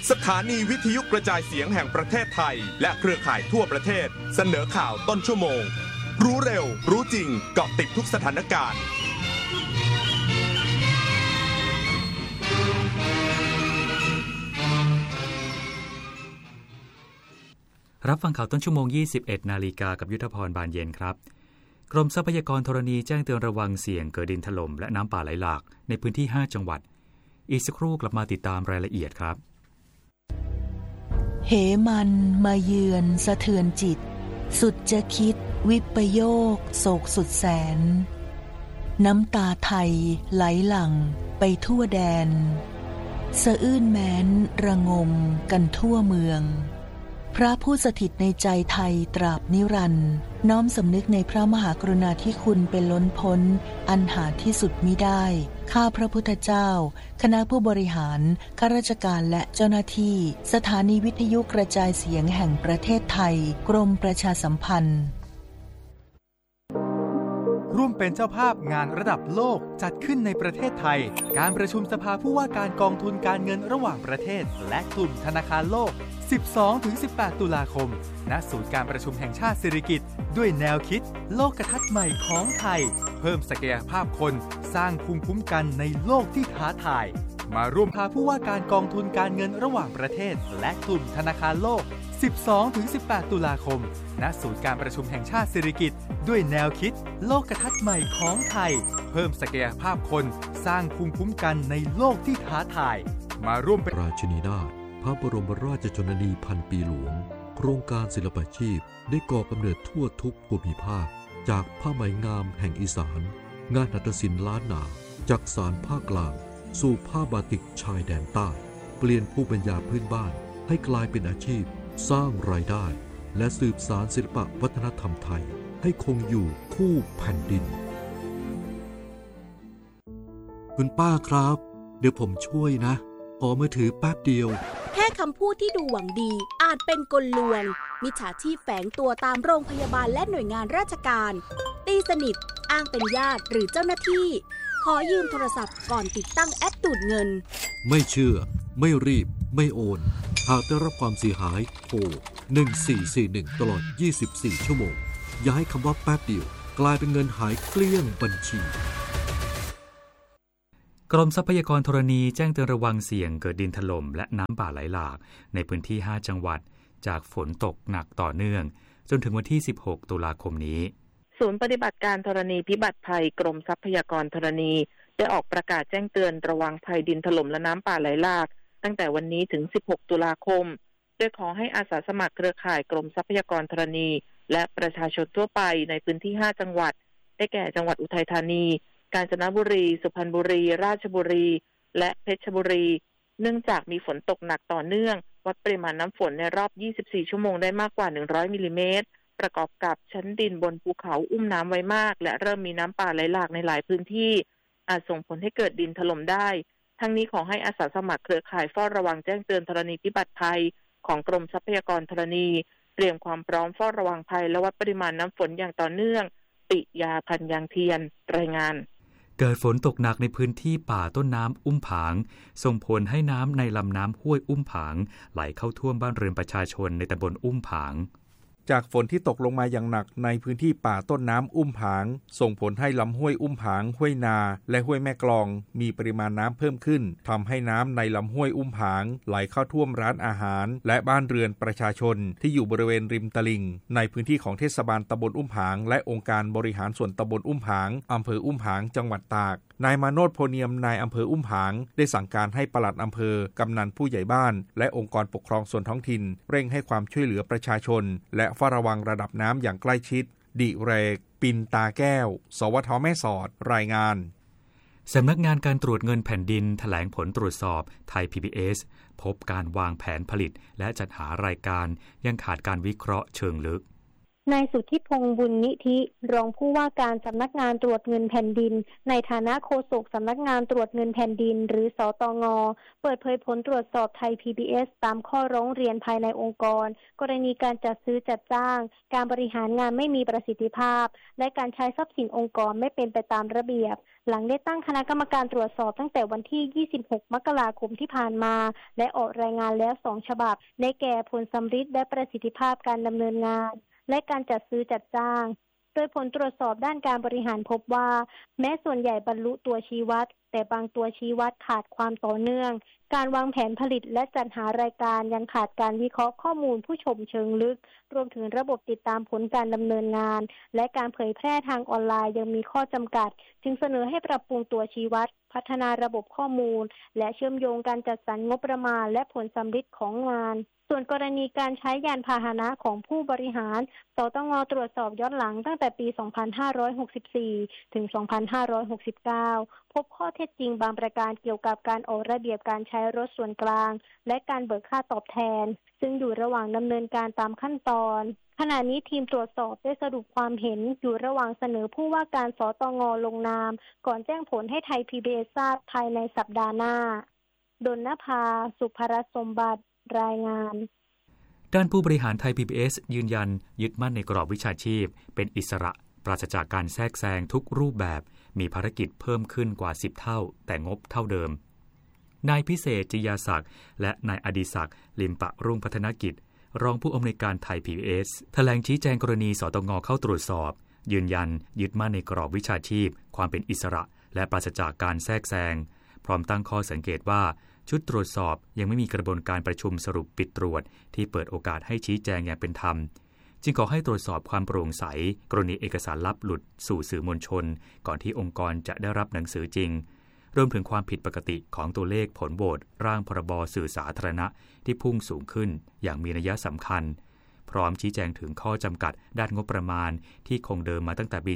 สถานีวิทยุกระจายเสียงแห่งประเทศไทยและเครือข่ายทั่วประเทศเสนอข่าวต้นชั่วโมงรู้เร็วรู้จริงเกาะติดทุกสถานการณ์รับฟังข่าวต้นชั่วโมง 21 นาฬิกากับยุทธพรบานเย็นครับกรมทรัพยากรธรณีแจ้งเตือนระวังเสี่ยงเกิดดินถล่มและน้ำป่าไหลหลากในพื้นที่ 5 จังหวัดอีกสักครู่กลับมาติดตามรายละเอียดครับเหมันมาเยือนสะเทือนจิตสุดจะคิดวิปโยคโศกสุดแสนน้ำตาไทยไหลหลั่งไปทั่วแดนสะอื้นแม้นระงมกันทั่วเมืองพระผู้สถิตในใจไทยตราบนิรันดร์น้อมสำนึกในพระมหากรุณาธิคุณเป็นล้นพ้นอันหาที่สุดมิได้ข้าพระพุทธเจ้าคณะผู้บริหารข้าราชการและเจ้าหน้าที่สถานีวิทยุกระจายเสียงแห่งประเทศไทยกรมประชาสัมพันธ์ร่วมเป็นเจ้าภาพงานระดับโลกจัดขึ้นในประเทศไทยการประชุมสภาผู้ว่าการกองทุนการเงินระหว่างประเทศและกลุ่มธนาคารโลก 12-18 ตุลาคมณศูนย์การประชุมแห่งชาติสิริกิติ์ด้วยแนวคิดโลกทัศน์ใหม่ของไทยเพิ่มศักยภาพคนสร้างภูมิคุ้มกันในโลกที่ท้าทายมาร่วมพาผู้ว่าการกองทุนการเงินระหว่างประเทศและกลุ่มธนาคารโลก 12-18 ตุลาคมณศูนย์การประชุมแห่งชาติสิริกิติ์ด้วยแนวคิดโลกทัศน์ใหม่ของไทยเพิ่มศักยภาพคนสร้างภูมิคุ้มกันในโลกที่ท้าทายมาร่วมเป็นราชินีนาถพระบรมราชชนนีพันปีหลวงโครงการศิลปาชีพได้ก่อกำเนิดทั่วทุกภูมิภาคจากผ้าไหมงามแห่งอีสานงานหัตถศิลป์ล้านนาจากสารภาคกลางสู่ผ้าบาติกชายแดนใต้เปลี่ยนภูมิปัญญาพื้นบ้านให้กลายเป็นอาชีพสร้างรายได้และสืบสานศิลปวัฒนธรรมไทยให้คงอยู่คู่แผ่นดินคุณป้าครับเดี๋ยวผมช่วยนะขอมือถือแป๊บเดียวแค่คำพูดที่ดูหวังดีอาจเป็นกลลวงมิจฉาชีพแฝงตัวตามโรงพยาบาลและหน่วยงานราชการตีสนิทอ้างเป็นญาติหรือเจ้าหน้าที่ขอยืมโทรศัพท์ก่อนติดตั้งแอปดูดเงินไม่เชื่อไม่รีบไม่โอนหากได้รับความเสียหายโทร1441ตลอด24ชั่วโมงอย่าให้คำว่าแป๊บเดียวกลายเป็นเงินหายเกลี้ยงบัญชีกรมทรัพยากรธรณีแจ้งเตือนระวังเสี่ยงเกิดดินถล่มและน้ำป่าไหลหลากในพื้นที่ 5 จังหวัดจากฝนตกหนักต่อเนื่องจนถึงวันที่ 16 ตุลาคมนี้ศูนย์ปฏิบัติการธรณีพิบัติภัยกรมทรัพยากรธรณีได้ออกประกาศแจ้งเตือนระวังภัยดินถล่มและน้ำป่าไหลหลากตั้งแต่วันนี้ถึง 16 ตุลาคมโดยขอให้อาสาสมัครเครือข่ายกรมทรัพยากรธรณีและประชาชนทั่วไปในพื้นที่ 5 จังหวัดได้แก่จังหวัดอุทัยธานีกาญจนบุรีสุพรรณบุรีราชบุรีและเพชรบุรีเนื่องจากมีฝนตกหนักต่อเนื่องวัดปริมาณน้ำฝนในรอบ 24 ชั่วโมงได้มากกว่า 100 มิลลิเมตรประกอบกับชั้นดินบนภูเขาอุ้มน้ำไว้มากและเริ่มมีน้ำป่าไหลหลากในหลายพื้นที่อาจส่งผลให้เกิดดินถล่มได้ทั้งนี้ขอให้อาสาสมัครเครือข่ายเฝ้าระวังแจ้งเตือนธรณีพิบัติภัยของกรมทรัพยากรธรณีเตรียมความพร้อมเฝ้าระวังภัยและวัดปริมาณน้ำฝนอย่างต่อเนื่องปิยาพันยางเทียนรายงานเกิดฝนตกหนักในพื้นที่ป่าต้นน้ำอุ้มผางส่งผลให้น้ำในลำน้ำห้วยอุ้มผางไหลเข้าท่วมบ้านเรือนประชาชนในตำบลอุ้มผางจากฝนที่ตกลงมาอย่างหนักในพื้นที่ป่าต้นน้ำอุ้มผางส่งผลให้ลำห้วยอุ้มผางห้วยนาและห้วยแม่กลองมีปริมาณน้ำเพิ่มขึ้นทำให้น้ำในลำห้วยอุ้มผางไหลเข้าท่วมร้านอาหารและบ้านเรือนประชาชนที่อยู่บริเวณริมตลิ่งในพื้นที่ของเทศบาลตำบลอุ้มผางและองค์การบริหารส่วนตำบลอุ้มผางอำเภออุ้มผางจังหวัดตากนายมาโนชโพเนียมนายอำเภออุ้มผางได้สั่งการให้ปลัดอำเภอกำนันผู้ใหญ่บ้านและองค์กรปกครองส่วนท้องถิ่นเร่งให้ความช่วยเหลือประชาชนและเฝ้าระวังระดับน้ำอย่างใกล้ชิดดิเรกปินตาแก้วสวทแม่สอดรายงานสำนักงานการตรวจเงินแผ่นดินแถลงผลตรวจสอบไทย PBS พบการวางแผนผลิตและจัดหารายการยังขาดการวิเคราะห์เชิงลึกนายสุทธิพงษ์บุญนิธิรองผู้ว่าการสำนักงานตรวจเงินแผ่นดินในฐานะโฆษกสำนักงานตรวจเงินแผ่นดินหรือสตง.เปิดเผยผลตรวจสอบไทย PBS ตามข้อร้องเรียนภายในองค์กรกรณีการจัดซื้อจัดจ้างการบริหารงานไม่มีประสิทธิภาพและการใช้ทรัพย์สินองค์กรไม่เป็นไปตามระเบียบหลังได้ตั้งคณะกรรมการตรวจสอบตั้งแต่วันที่26มกราคมที่ผ่านมาและออกรายงานแล้ว2ฉบับได้แก่ผลสัมฤทธิ์และประสิทธิภาพการดำเนินงานและการจัดซื้อจัดจ้างโดยผลตรวจสอบด้านการบริหารพบว่าแม้ส่วนใหญ่บรรลุตัวชี้วัดแต่บางตัวชี้วัดขาดความต่อเนื่องการวางแผนผลิตและจัดหารายการยังขาดการวิเคราะห์ข้อมูลผู้ชมเชิงลึกรวมถึงระบบติดตามผลการดำเนินงานและการเผยแพร่ทางออนไลน์ยังมีข้อจำกัดจึงเสนอให้ปรับปรุงตัวชี้วัดพัฒนาระบบข้อมูลและเชื่อมโยงการจัดสรรงบประมาณและผลสัมฤทธิ์ของงานส่วนกรณีการใช้ยานพาหนะของผู้บริหารสตง.ตรวจสอบย้อนหลังตั้งแต่ปี 2564 ถึง 2569 พบข้อเท็จจริงบางประการเกี่ยวกับการออกระเบียบการใช้รถส่วนกลางและการเบิกค่าตอบแทนซึ่งอยู่ระหว่างดำเนินการตามขั้นตอนขณะนี้ทีมตรวจสอบได้สรุปความเห็นอยู่ระหว่างเสนอผู้ว่าการสตง.ลงนามก่อนแจ้งผลให้ไทย PBS ทราบภายในสัปดาห์หน้าดลนภาสุภรัตน์สมบัติรายงานด้านผู้บริหารไทย PBS ยืนยันยึดมั่นในกรอบวิชาชีพเป็นอิสระปราศจากการแทรกแซงทุกรูปแบบมีภารกิจเพิ่มขึ้นกว่า10เท่าแต่งบเท่าเดิมนายพิเศษจิยาศักดิ์และนายอดิศักดิ์ลิมปะรุ่งพัฒนกิจรองผู้อำนวยการไทย PBS แถลงชี้แจงกรณีสตง.เข้าตรวจสอบยืนยันยึดมั่นในกรอบวิชาชีพความเป็นอิสระและปราศจากการแทรกแซงพร้อมตั้งข้อสังเกตว่าชุดตรวจสอบยังไม่มีกระบวนการประชุมสรุปปิดตรวจที่เปิดโอกาสให้ชี้แจงอย่างเป็นธรรมจึงขอให้ตรวจสอบความโปร่งใสกรณีเอกสารลับหลุดสู่สื่อมวลชนก่อนที่องค์กรจะได้รับหนังสือจริงรวมถึงความผิดปกติของตัวเลขผลโหวตร่างพรบสื่อสาธารณะที่พุ่งสูงขึ้นอย่างมีนัยสำคัญพร้อมชี้แจงถึงข้อจำกัดด้านงบประมาณที่คงเดิมมาตั้งแต่ปี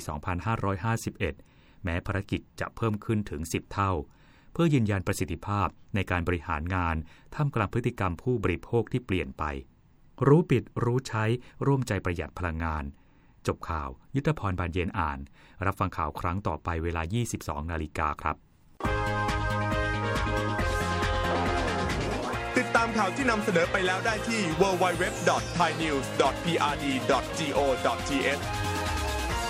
2551 แม้ภารกิจจะเพิ่มขึ้นถึง10เท่าเพื่อยืนยันประสิทธิภาพในการบริหารงานท่ามกลางพฤติกรรมผู้บริโภคที่เปลี่ยนไปรู้ปิดรู้ใช้ร่วมใจประหยัดพลังงานจบข่าวยุทธพรบานเย็นอ่านรับฟังข่าวครั้งต่อไปเวลา 22:00 น.ครับติดตามข่าวที่นำเสนอไปแล้วได้ที่ www.thainews.prd.go.th